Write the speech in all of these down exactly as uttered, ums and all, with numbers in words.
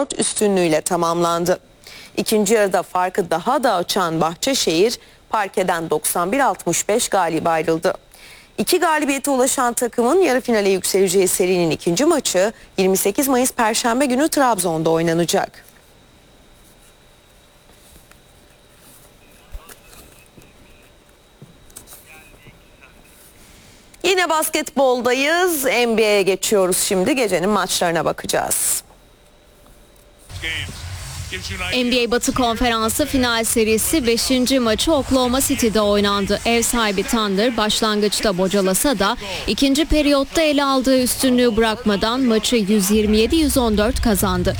dört üstünlüğüyle tamamlandı. İkinci yarıda farkı daha da açan Bahçeşehir parkeden doksan bir altmış beş galip ayrıldı. İki galibiyete ulaşan takımın yarı finale yükseleceği serinin ikinci maçı yirmi sekiz Mayıs Perşembe günü Trabzon'da oynanacak. Yine basketboldayız. N B A'ye geçiyoruz şimdi. Gecenin maçlarına bakacağız. N B A Batı Konferansı final serisi beşinci maçı Oklahoma City'de oynandı. Ev sahibi Thunder başlangıçta bocalasa da ikinci periyotta ele aldığı üstünlüğü bırakmadan maçı yüz yirmi yedi yüz on dört kazandı.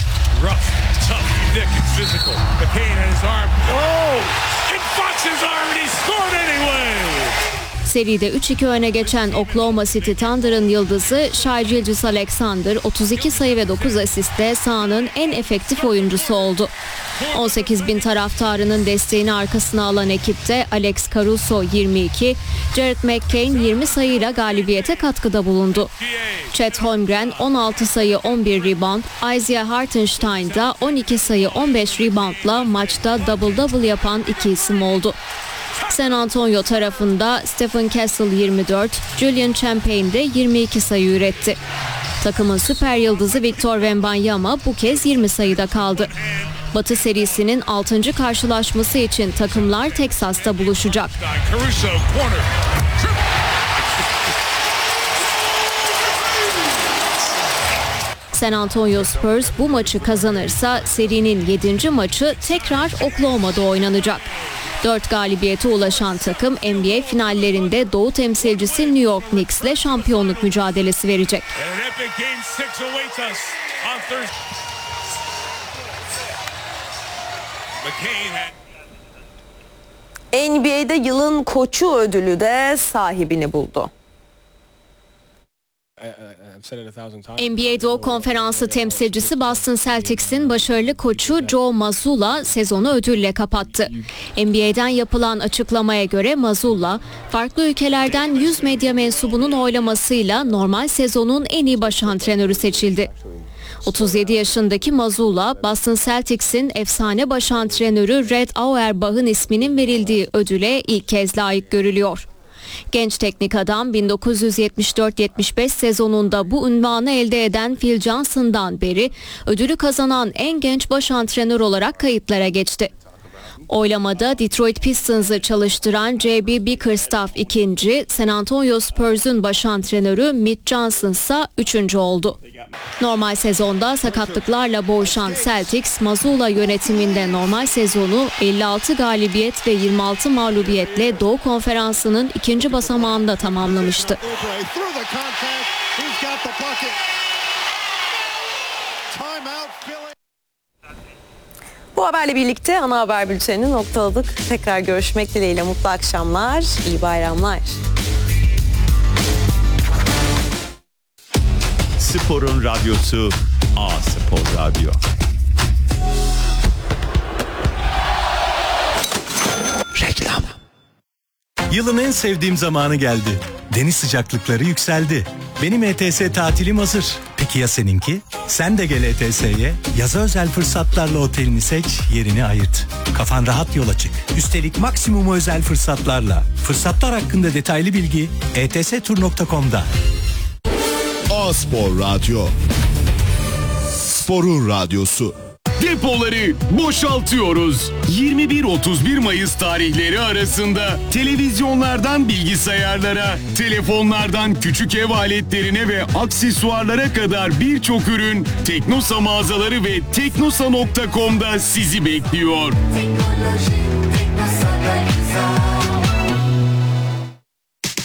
Seride üç iki öne geçen Oklahoma City Thunder'ın yıldızı Shai Gilgeous-Alexander otuz iki sayı ve dokuz asistle sahanın en efektif oyuncusu oldu. on sekiz bin taraftarının desteğini arkasına alan ekipte Alex Caruso yirmi iki, Jared McCain yirmi sayıyla galibiyete katkıda bulundu. Chet Holmgren on altı sayı on bir rebound, Isaiah Hartenstein da on iki sayı on beş reboundla maçta double double yapan iki isim oldu. San Antonio tarafında Stephen Castle yirmi dört, Julian Champagne de yirmi iki sayı üretti. Takımın süper yıldızı Victor Wembanyama bu kez yirmi sayıda kaldı. Batı serisinin altıncı karşılaşması için takımlar Teksas'ta buluşacak. San Antonio Spurs bu maçı kazanırsa serinin yedinci maçı tekrar Oklahoma'da oynanacak. dört galibiyete ulaşan takım N B A finallerinde Doğu temsilcisi New York Knicks'le şampiyonluk mücadelesi verecek. N B A'de yılın koçu ödülü de sahibini buldu. N B A Doğu Konferansı temsilcisi Boston Celtics'in başarılı koçu Joe Mazzulla sezonu ödülle kapattı. N B A'den yapılan açıklamaya göre Mazzulla, farklı ülkelerden yüz medya mensubunun oylamasıyla normal sezonun en iyi baş antrenörü seçildi. otuz yedi yaşındaki Mazzulla, Boston Celtics'in efsane baş antrenörü Red Auerbach'ın isminin verildiği ödüle ilk kez layık görülüyor. Genç teknik adam bin dokuz yüz yetmiş dört yetmiş beş sezonunda bu unvanı elde eden Phil Johnson'dan beri ödülü kazanan en genç baş antrenör olarak kayıtlara geçti. Oylamada Detroit Pistons'ı çalıştıran J B Bickerstaff ikinci, San Antonio Spurs'un baş antrenörü Mitch Johnson ise üçüncü oldu. Normal sezonda sakatlıklarla boğuşan Celtics, Mazzulla yönetiminde normal sezonu elli altı galibiyet ve yirmi altı mağlubiyetle Doğu Konferansı'nın ikinci basamağında tamamlamıştı. Bu haberle birlikte ana haber bültenini noktaladık. Tekrar görüşmek dileğiyle mutlu akşamlar, iyi bayramlar. Sporun radyosu A Spor Radyo. Reklam. Yılın en sevdiğim zamanı geldi. Deniz sıcaklıkları yükseldi. Benim E T S tatilim hazır. Peki ya seninki? Sen de gel E T S'ye. Yaza özel fırsatlarla otelini seç, yerini ayırt. Kafan rahat yola çık. Üstelik maksimum özel fırsatlarla. Fırsatlar hakkında detaylı bilgi e t s tur nokta com'da. A Spor Radyo. Sporun radyosu. Depoları boşaltıyoruz. yirmi bir otuz bir Mayıs tarihleri arasında televizyonlardan bilgisayarlara, telefonlardan küçük ev aletlerine ve aksesuarlara kadar birçok ürün Teknosa mağazaları ve teknosa nokta com'da sizi bekliyor. Teknoloji, Teknosa'da güzel.